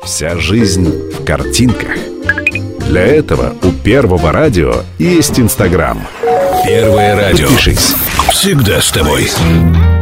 Вся жизнь в картинках. Для этого у Первого радио есть Инстаграм. Первое радио. Подпишись. Всегда с тобой.